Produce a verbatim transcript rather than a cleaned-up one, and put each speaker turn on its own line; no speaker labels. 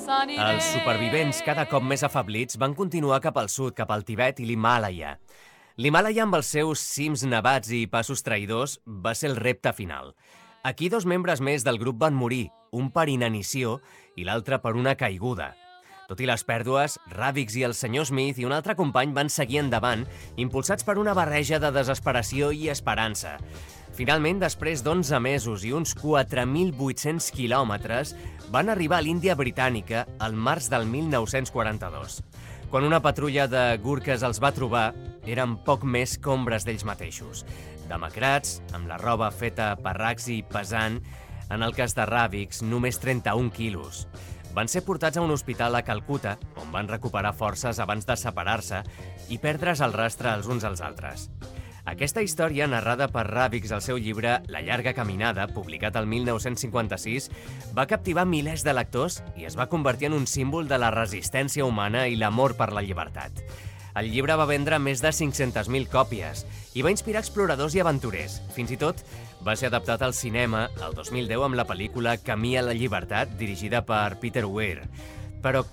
Els supervivents, cada cop més afablits, van continuar cap al sud, cap al Tibet i l'Himàlaia. L'Himàlaia, amb els seus cims nevats i passos traïdors, va ser el repte final. Aquí dos membres més del grup van morir, un per inanició i l'altre per una caiguda. Tot i les pèrdues, Ravix i el senyor Smith i un altre company van seguir endavant, impulsats per una barreja de desesperació i esperança. Finalment, després d'onze mesos i uns quatre mil vuit-cents quilòmetres, van arribar a l'Índia britànica al març del mil nou-cents quaranta-dos. Quan una patrulla de gurkes els va trobar, eren poc més que ombres d'ells mateixos. Demacrats, amb la roba feta parracs i pesant, en el cas de Ravix, només trenta-un quilos. Van ser portats a un hospital a Calcuta, on van recuperar forces abans de separar-se i perdre's el rastre els uns als altres. Aquesta història, narrada per Ravix al seu llibre La llarga caminada, publicat el mil nou-cents cinquanta-sis, va captivar milers de lectors i es va convertir en un símbol de la resistència humana i l'amor per la llibertat. El llibre va vendre més de cinc-centes mil còpies i va inspirar exploradors i aventurers. Fins i tot va ser adaptat al cinema el dos mil deu amb la pel·lícula Camí a la llibertat, dirigida per Peter Weir. Però